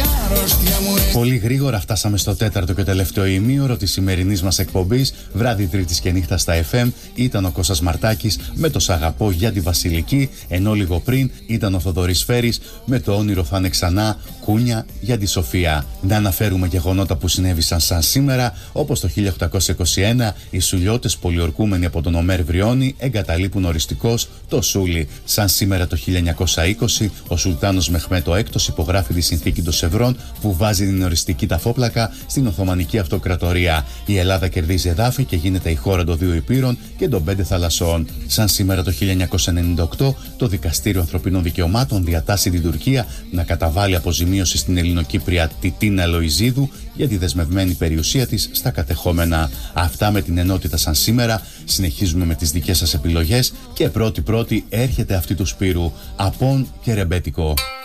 Πολύ γρήγορα φτάσαμε στο τέταρτο και τελευταίο ημίωρο της σημερινής μας εκπομπής. Βράδυ Τρίτης και νύχτα στα FM ήταν ο Κώστας Μαρτάκης με το «Σ' αγαπώ» για τη Βασιλική, ενώ λίγο πριν ήταν ο Θοδωρής Φέρης με το «Όνειρο θα είναι ξανά» Κούνια για τη Σοφία. Να αναφέρουμε γεγονότα που συνέβησαν σαν σήμερα, όπως το 1821 οι Σουλιώτες, πολιορκούμενοι από τον Ομέρ Βριώνη, εγκαταλείπουν οριστικώς το Σούλι. Σαν σήμερα το 1920 ο Σουλτάνος Μεχμέτ ο Έκτος υπογράφει τη συνθήκη των Σευρών που βάζει την οριστική ταφόπλακα στην Οθωμανική Αυτοκρατορία. Η Ελλάδα κερδίζει εδάφη και γίνεται η χώρα των δύο υπήρων και των 5 θαλασσών. Σαν σήμερα το 1998 το Δικαστήριο Ανθρωπίνων Δικαιωμάτων διατάσσει την Τουρκία να καταβάλει αποζημίωση στην Ελληνοκύπρια Τιτίνα Λοϊζίδου για τη δεσμευμένη περιουσία της στα κατεχόμενα. Αυτά με την ενότητα σαν σήμερα. Συνεχίζουμε με τις δικές σας επιλογές και πρώτη έρχεται αυτή του Σπύρου, Απόν και Ρεμπέτικο.